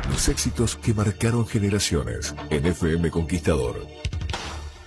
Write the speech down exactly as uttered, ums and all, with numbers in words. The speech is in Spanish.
Los éxitos que marcaron generaciones en F M Conquistador.